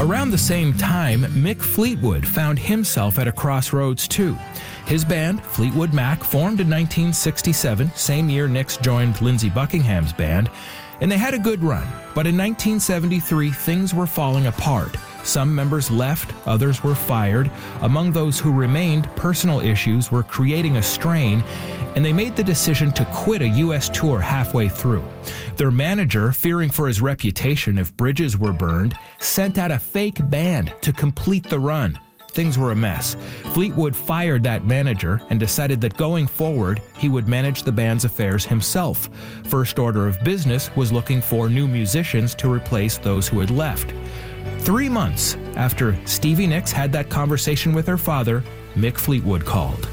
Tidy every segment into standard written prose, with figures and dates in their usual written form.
Around the same time, Mick Fleetwood found himself at a crossroads too. His band, Fleetwood Mac, formed in 1967, same year Nicks joined Lindsey Buckingham's band, and they had a good run. But in 1973, things were falling apart. Some members left, others were fired. Among those who remained, personal issues were creating a strain, and they made the decision to quit a U.S. tour halfway through. Their manager, fearing for his reputation if bridges were burned, sent out a fake band to complete the run. Things were a mess. Fleetwood fired that manager and decided that going forward, he would manage the band's affairs himself. First order of business was looking for new musicians to replace those who had left. 3 months after Stevie Nicks had that conversation with her father, Mick Fleetwood called.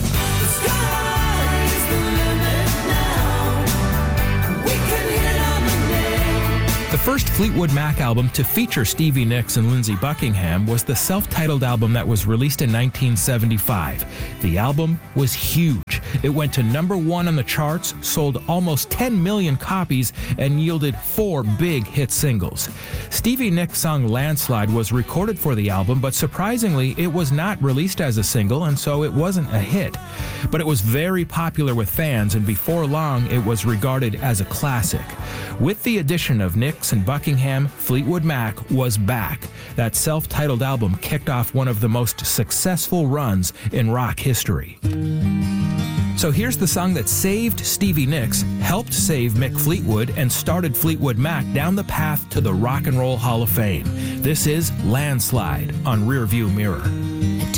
The first Fleetwood Mac album to feature Stevie Nicks and Lindsey Buckingham was the self-titled album that was released in 1975. The album was huge. It went to number 1 on the charts, sold almost 10 million copies, and yielded 4 big hit singles. Stevie Nicks' song Landslide was recorded for the album, but surprisingly, it was not released as a single, and so it wasn't a hit. But it was very popular with fans, and before long, it was regarded as a classic. With the addition of Nicks and Buckingham, Fleetwood Mac was back. That self-titled album kicked off one of the most successful runs in rock history. So here's the song that saved Stevie Nicks, helped save Mick Fleetwood, and started Fleetwood Mac down the path to the Rock and Roll Hall of Fame. This is Landslide on Rearview Mirror.